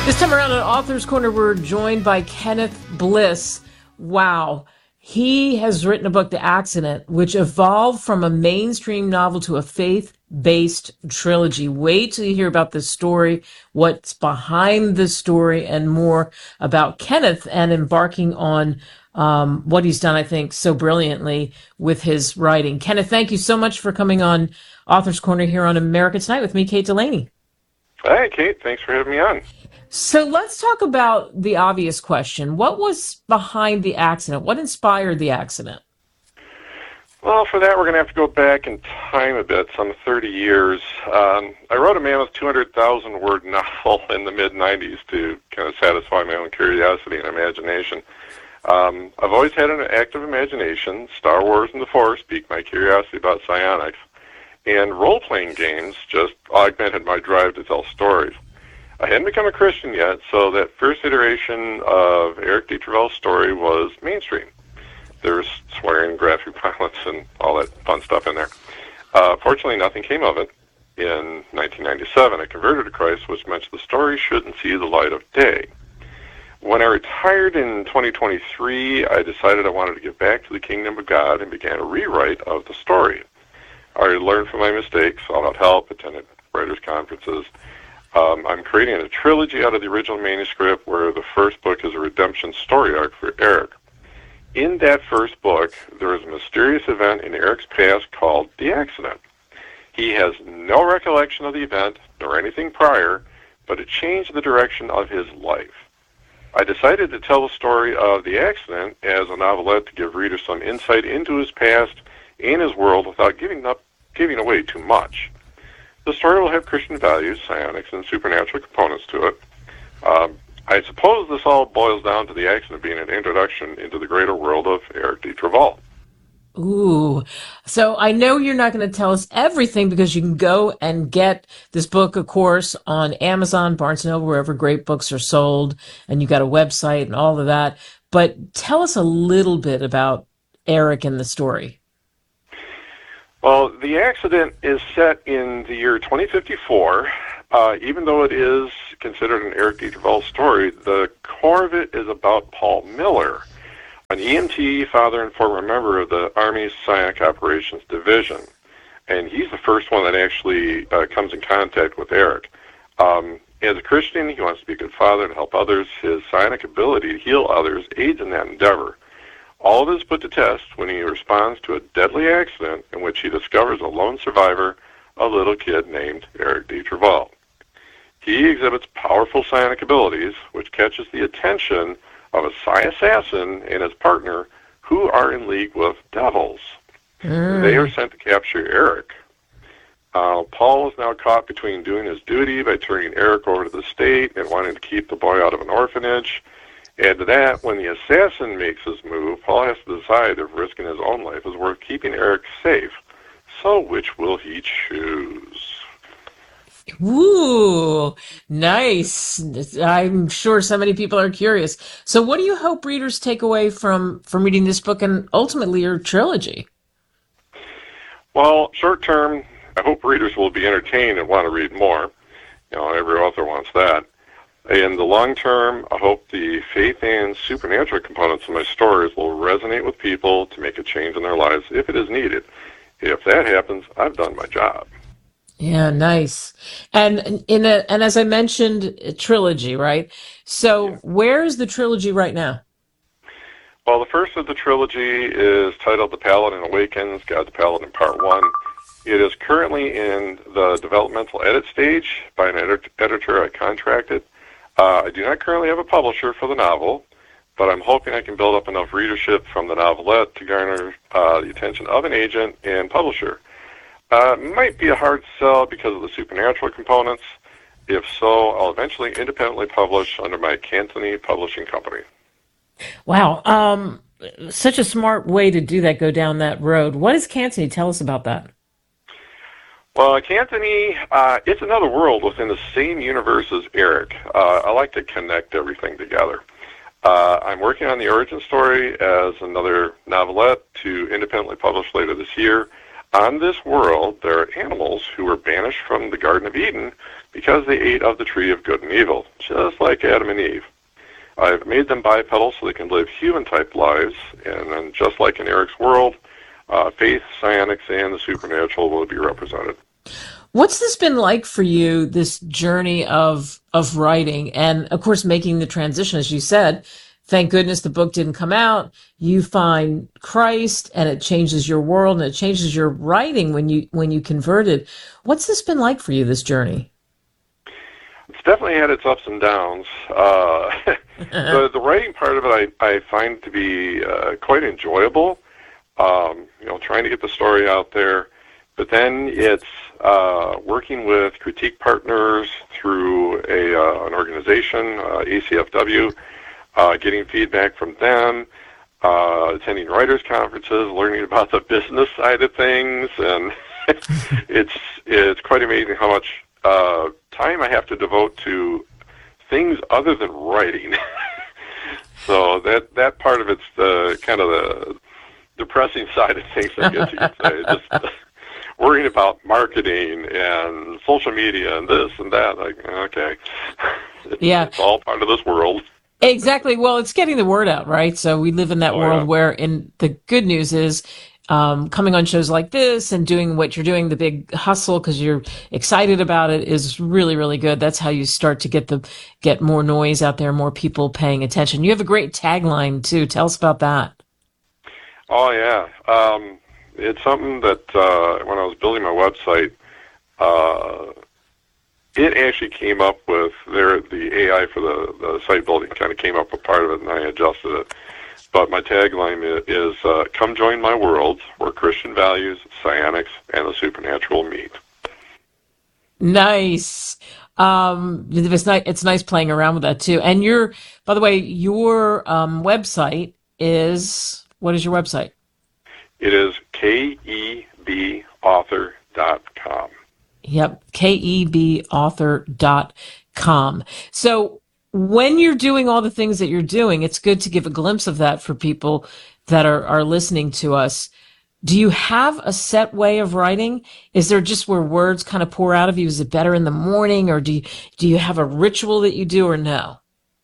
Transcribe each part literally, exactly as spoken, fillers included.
This time around on Author's Corner, we're joined by Kenneth Bliss. Wow. He has written a book, The Accident, which evolved from a mainstream novel to a faith-based trilogy. Wait till you hear about this story, what's behind the story, and more about Kenneth and embarking on um, what he's done, I think, so brilliantly with his writing. Kenneth, thank you so much for coming on Author's Corner here on America Tonight with me, Kate Delaney. Hi, Kate. Thanks for having me on. So let's talk about the obvious question. What was behind the accident? What inspired the accident? Well, for that, we're going to have to go back in time a bit, some thirty years. Um, I wrote a mammoth two hundred thousand word novel in the mid nineties to kind of satisfy my own curiosity and imagination. Um, I've always had an active imagination. Star Wars and the Force piqued my curiosity about psionics. And role-playing games just augmented my drive to tell stories. I hadn't become a Christian yet, so that first iteration of Eric D. Trevel's story was mainstream. There's swearing, graphic violence, and all that fun stuff in there. Uh, fortunately, nothing came of it. In nineteen ninety-seven, I converted to Christ, which meant the story shouldn't see the light of day. When I retired in twenty twenty-three, I decided I wanted to give back to the kingdom of God and began a rewrite of the story. I learned from my mistakes, sought out help, attended writers' conferences. Um, I'm creating a trilogy out of the original manuscript where the first book is a redemption story arc for Eric. In that first book, there is a mysterious event in Eric's past called The Accident. He has no recollection of the event nor anything prior, but it changed the direction of his life. I decided to tell the story of The Accident as a novelette to give readers some insight into his past and his world without giving up, giving away too much. The story will have Christian values, psionics, and supernatural components to it. Um, I suppose this all boils down to The Accident being an introduction into the greater world of Eric D. Trevel. Ooh. So I know you're not going to tell us everything because you can go and get this book, of course, on Amazon, Barnes and Noble, wherever great books are sold, and you got a website and all of that. But tell us a little bit about Eric and the story. Well, The Accident is set in the year twenty fifty-four. Uh, even though it is considered an Eric D. Trevel story, the core of it is about Paul Miller, an E M T, father and former member of the Army's Psionic Operations Division. And he's the first one that actually uh, comes in contact with Eric. Um, as a Christian, he wants to be a good father and help others. His psionic ability to heal others aids in that endeavor. All of this is put to test when he responds to a deadly accident in which he discovers a lone survivor, a little kid named Eric D. Trevel. He exhibits powerful psionic abilities, which catches the attention of a psi assassin and his partner, who are in league with devils. Mm. They are sent to capture Eric. Uh, Paul is now caught between doing his duty by turning Eric over to the state and wanting to keep the boy out of an orphanage. Add to that, when the assassin makes his move, Paul has to decide if risking his own life is worth keeping Eric safe. So which will he choose? Ooh, nice. I'm sure so many people are curious. So what do you hope readers take away from, from reading this book and ultimately your trilogy? Well, short term, I hope readers will be entertained and want to read more. You know, every author wants that. In the long term, I hope the faith and supernatural components of my stories will resonate with people to make a change in their lives if it is needed. If that happens, I've done my job. Yeah, nice. And in a, and as I mentioned, a trilogy, right? So yeah. Where is the trilogy right now? Well, the first of the trilogy is titled The Paladin Awakens, God the Paladin Part one. It is currently in the developmental edit stage by an edit- editor I contracted. Uh, I do not currently have a publisher for the novel, but I'm hoping I can build up enough readership from the novelette to garner uh, the attention of an agent and publisher. Uh, it might be a hard sell because of the supernatural components. If so, I'll eventually independently publish under my Cantony Publishing Company. Wow. Um, such a smart way to do that, go down that road. What is Cantony? Tell us about that. Well, Cantony, uh, it's another world within the same universe as Eric. Uh, I like to connect everything together. Uh, I'm working on the origin story as another novelette to independently publish later this year. on this world, there are animals who were banished from the Garden of Eden because they ate of the tree of good and evil, just like Adam and Eve. I've made them bipedal so they can live human-type lives, and then just like in Eric's world, uh, faith, psionics, and the supernatural will be represented. What's this been like for you, this journey of of writing, and, of course, making the transition, as you said? Thank goodness the book didn't come out. You find Christ, and it changes your world, and it changes your writing when you when you converted. What's this been like for you, this journey? It's definitely had its ups and downs. Uh, the, the writing part of it I, I find to be uh, quite enjoyable, um, you know, trying to get the story out there. But then it's uh, working with critique partners through a uh, an organization, uh, A C F W, uh, getting feedback from them, uh, attending writers' conferences, learning about the business side of things, and it's it's quite amazing how much uh, time I have to devote to things other than writing. So that that part of it's the kind of the depressing side of things, I guess you could say. Just worrying about marketing and social media and this and that. Like, okay, it's, yeah, it's all part of this world. Exactly. Well, it's getting the word out, right? So we live in that oh, world yeah. where, in the good news is, um, coming on shows like this and doing what you're doing, the big hustle because you're excited about it, is really, really good. That's how you start to get the get more noise out there, more people paying attention. You have a great tagline too. Tell us about that. Oh yeah, um, it's something that uh, when I was building my website, uh, it actually came up with their the A I for the, the site building kind of came up with part of it, and I adjusted it. But my tagline is, uh, come join my world where Christian values, psionics, and the supernatural meet. Nice. Um, it's nice, it's nice playing around with that too. And your, by the way, your um, website is, what is your website? It is K E B author dot com. Yep, K E B author dot com. So when you're doing all the things that you're doing, it's good to give a glimpse of that for people that are, are listening to us. Do you have a set way of writing? Is there just where words kind of pour out of you? Is it better in the morning, or do you, do you have a ritual that you do, or no?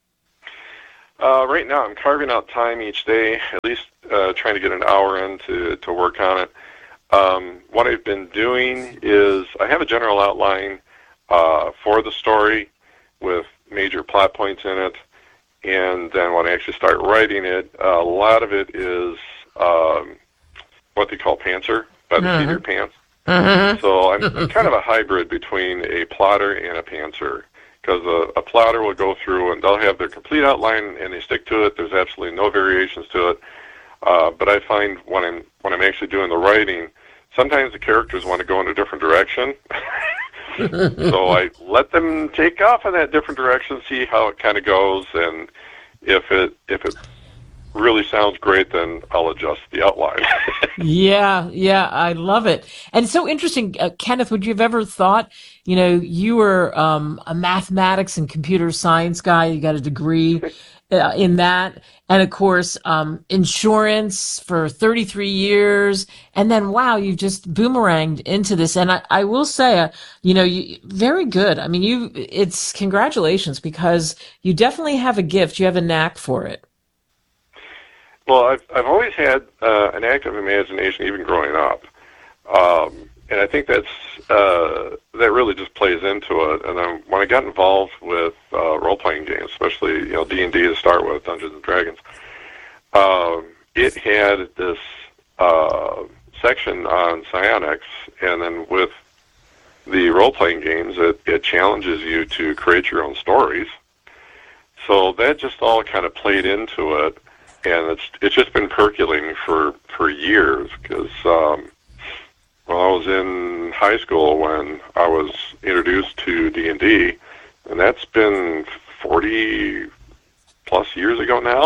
Uh, right now, I'm carving out time each day, at least uh, trying to get an hour in to, to work on it. Um, what I've been doing is I have a general outline uh, for the story with major plot points in it, and then when I actually start writing it, uh, a lot of it is um, what they call pantser, by the seat of your pants. Uh-huh. So I'm, I'm kind of a hybrid between a plotter and a pantser, because a, a plotter will go through and they'll have their complete outline and they stick to it. There's absolutely no variations to it. Uh, but I find when I'm when I'm actually doing the writing, sometimes the characters want to go in a different direction. So I let them take off in that different direction, see how it kind of goes, and if it if it really sounds great, then I'll adjust the outline. Yeah, yeah, I love it. And it's so interesting, uh, Kenneth, would you have ever thought, you know, you were um, a mathematics and computer science guy, you got a degree uh, in that, and of course, um, insurance for thirty-three years, and then, wow, you just boomeranged into this. And I, I will say, uh, you know, you, very good. I mean, you, it's congratulations, because you definitely have a gift. You have a knack for it. Well, I've I've always had uh, an active imagination, even growing up, um, and I think that's uh, that really just plays into it. And then when I got involved with uh, role-playing games, especially you know D and D to start with, Dungeons and Dragons, um, it had this uh, section on psionics, and then with the role-playing games, it, it challenges you to create your own stories. So that just all kind of played into it. And it's it's just been percolating for, for years, because um, well, I was in high school when I was introduced to D and D, and that's been forty plus years ago now.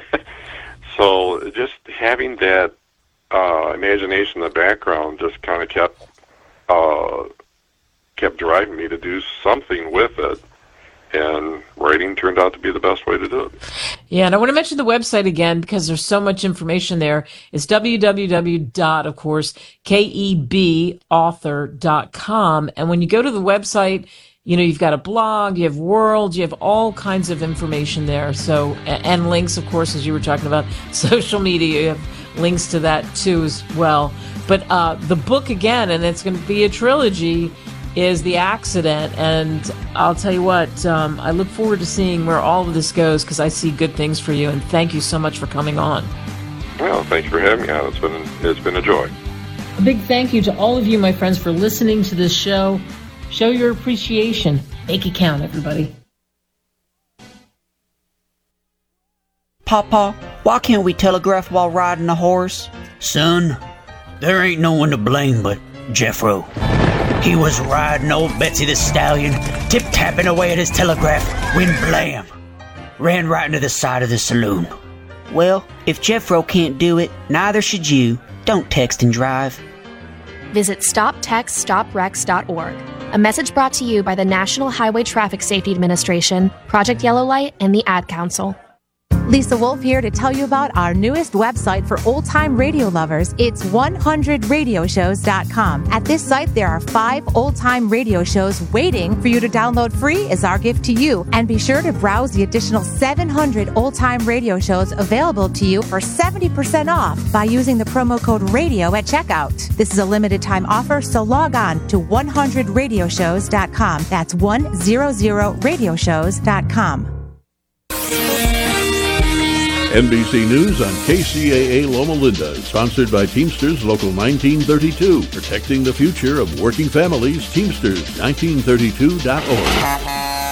So just having that uh, imagination in the background just kind of kept uh, kept driving me to do something with it. And writing turned out to be the best way to do it. Yeah, and I want to mention the website again because there's so much information there. It's w w w dot, of course, keb author dot com. And when you go to the website, you know, you've got a blog, you have World, you have all kinds of information there. So, and links, of course, as you were talking about, social media, you have links to that too as well. But uh, the book, again, and it's going to be a trilogy, is The Accident. And I'll tell you what, um, I look forward to seeing where all of this goes because I see good things for you. And thank you so much for coming on. Well, thank you for having me on. It's been, it's been a joy. A big thank you to all of you, my friends, for listening to this show. Show your appreciation. Make it count, everybody. Papa, why can't we telegraph while riding a horse? Son, there ain't no one to blame but Jeffro. He was riding old Betsy the Stallion, tip-tapping away at his telegraph, when blam! Ran right into the side of the saloon. Well, if Jeffro can't do it, neither should you. Don't text and drive. Visit stop text stop wrecks dot org. A message brought to you by the National Highway Traffic Safety Administration, Project Yellow Light, and the Ad Council. Lisa Wolf here to tell you about our newest website for old-time radio lovers. It's one hundred radio shows dot com. At this site, there are five old-time radio shows waiting for you to download free as our gift to you. And be sure to browse the additional seven hundred old-time radio shows available to you for seventy percent off by using the promo code RADIO at checkout. This is a limited-time offer, so log on to one hundred radio shows dot com. That's one hundred radio shows dot com. N B C News on K C A A Loma Linda, sponsored by Teamsters Local nineteen thirty-two, protecting the future of working families. Teamsters nineteen thirty-two dot org.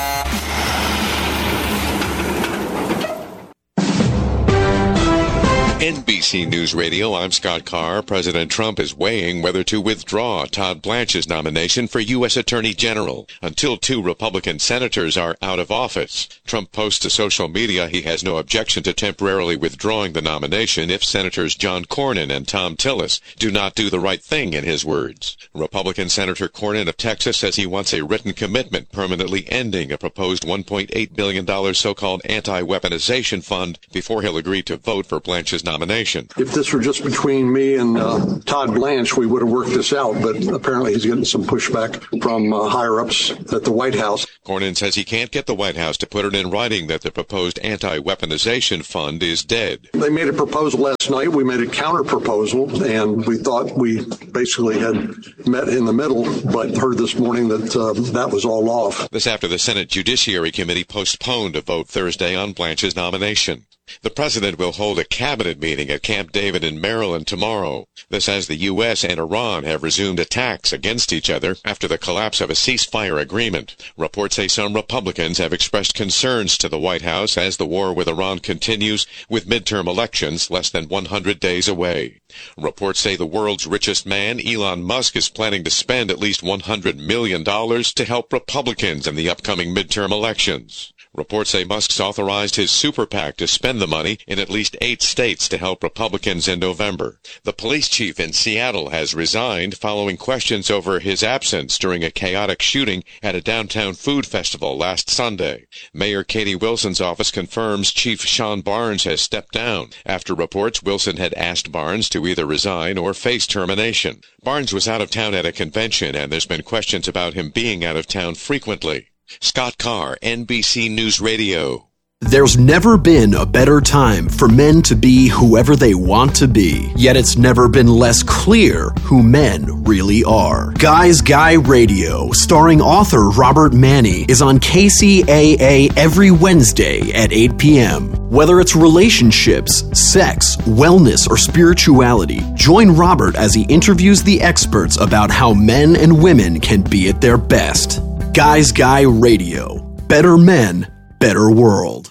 N B C News Radio, I'm Scott Carr. President Trump is weighing whether to withdraw Todd Blanche's nomination for U S Attorney General until two Republican senators are out of office. Trump posts to social media he has no objection to temporarily withdrawing the nomination if Senators John Cornyn and Thom Tillis do not do the right thing, in his words. Republican Senator Cornyn of Texas says he wants a written commitment permanently ending a proposed one point eight billion dollars so-called anti-weaponization fund before he'll agree to vote for Blanche's nomination. If this were just between me and uh, Todd Blanche, we would have worked this out, but apparently he's getting some pushback from uh, higher-ups at the White House. Cornyn says he can't get the White House to put it in writing that the proposed anti-weaponization fund is dead. They made a proposal last night. We made a counter-proposal, and we thought we basically had met in the middle, but heard this morning that uh, that was all off. This after the Senate Judiciary Committee postponed a vote Thursday on Blanche's nomination. The president will hold a cabinet meeting at Camp David in Maryland tomorrow. This as the U S and Iran have resumed attacks against each other after the collapse of a ceasefire agreement. Reports say some Republicans have expressed concerns to the White House as the war with Iran continues, with midterm elections less than one hundred days away. Reports say the world's richest man, Elon Musk, is planning to spend at least one hundred million dollars to help Republicans in the upcoming midterm elections. Reports say Musk's authorized his super PAC to spend the money in at least eight states to help Republicans in November. The police chief in Seattle has resigned following questions over his absence during a chaotic shooting at a downtown food festival last Sunday. Mayor Katie Wilson's office confirms Chief Sean Barnes has stepped down after reports Wilson had asked Barnes to either resign or face termination. Barnes was out of town at a convention, and there's been questions about him being out of town frequently. Scott Carr, N B C News Radio. There's never been a better time for men to be whoever they want to be, yet it's never been less clear who men really are. Guys Guy Radio, starring author Robert Manni, is on K C A A every Wednesday at eight p.m. Whether it's relationships, sex, wellness, or spirituality, join Robert as he interviews the experts about how men and women can be at their best. Guys Guy Radio. Better men, better world.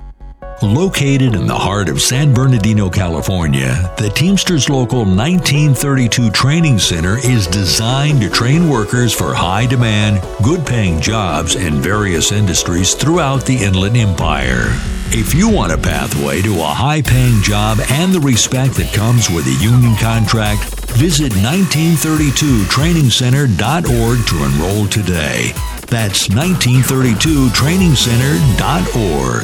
Located in the heart of San Bernardino, California, the Teamsters Local nineteen thirty-two Training Center is designed to train workers for high-demand, good-paying jobs in various industries throughout the Inland Empire. If you want a pathway to a high-paying job and the respect that comes with a union contract, Visit nineteen thirty-two training center dot org to enroll today. That's nineteen thirty-two training center dot org.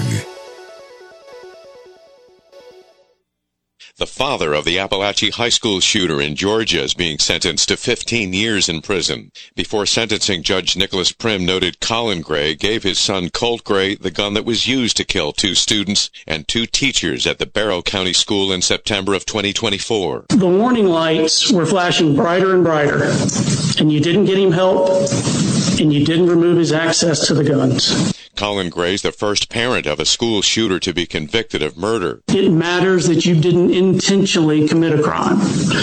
The father of the Appalachia High School shooter in Georgia is being sentenced to fifteen years in prison. Before sentencing, Judge Nicholas Prim noted Colin Gray gave his son Colt Gray the gun that was used to kill two students and two teachers at the Barrow County School in September of twenty twenty-four. The warning lights were flashing brighter and brighter, and you didn't get him help, and you didn't remove his access to the guns. Colin Gray's the first parent of a school shooter to be convicted of murder. It matters that you didn't intentionally commit a crime.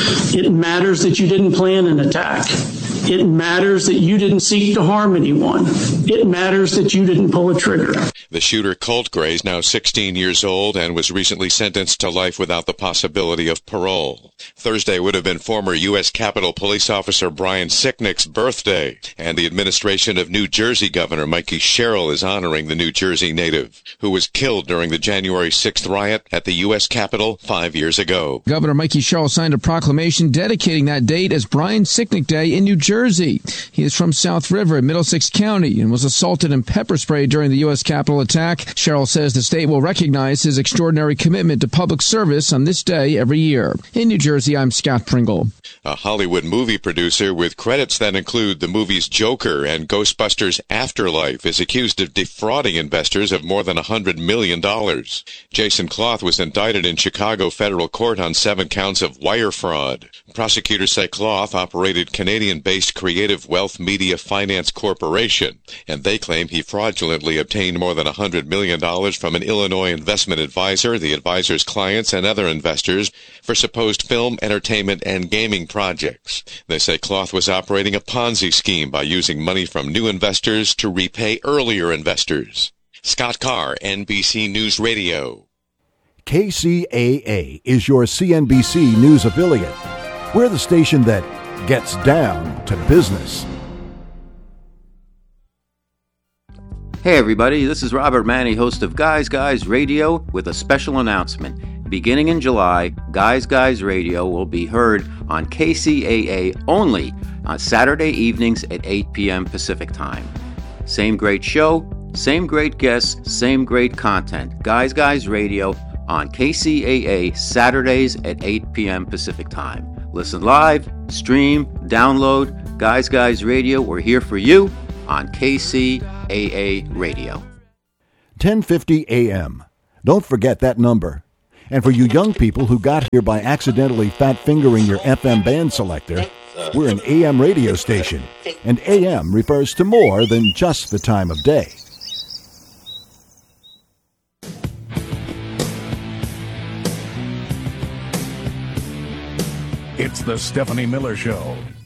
It matters that you didn't plan an attack. It matters that you didn't seek to harm anyone. It matters that you didn't pull a trigger. The shooter, Colt Gray, is now sixteen years old and was recently sentenced to life without the possibility of parole. Thursday would have been former U S Capitol Police Officer Brian Sicknick's birthday, and the administration of New Jersey Governor Mikey Sherrill is honoring the New Jersey native, who was killed during the January sixth riot at the U S Capitol five years ago. Governor Mikey Sherrill signed a proclamation dedicating that date as Brian Sicknick Day in New Jersey. He is from South River in Middlesex County and was assaulted and pepper sprayed during the U S Capitol attack. Sherrill says the state will recognize his extraordinary commitment to public service on this day every year. In New Jersey, I'm Scott Pringle. A Hollywood movie producer with credits that include the movies Joker and Ghostbusters Afterlife is accused of defrauding investors of more than one hundred million dollars. Jason Cloth was indicted in Chicago federal court on seven counts of wire fraud. Prosecutors say Cloth operated Canadian-based Creative Wealth Media Finance Corporation, and they claim he fraudulently obtained more than one hundred million dollars from an Illinois investment advisor, the advisor's clients, and other investors for supposed film, entertainment, and gaming projects. They say Cloth was operating a Ponzi scheme by using money from new investors to repay earlier investors. Scott Carr, N B C News Radio. K C A A is your C N B C News affiliate. We're the station that gets down to business. Hey everybody, this is Robert Manny, host of Guys Guys Radio, with a special announcement. Beginning in July, Guys Guys Radio will be heard on K C A A only on Saturday evenings at eight p.m. Pacific Time. Same great show, same great guests, same great content. Guys Guys Radio on K C A A Saturdays at eight p.m. Pacific Time. Listen live, stream, download Guys Guys Radio. We're here for you on K C A A Radio. ten fifty a.m. Don't forget that number. And for you young people who got here by accidentally fat-fingering your F M band selector, we're an A M radio station, and A M refers to more than just the time of day. It's the Stephanie Miller Show.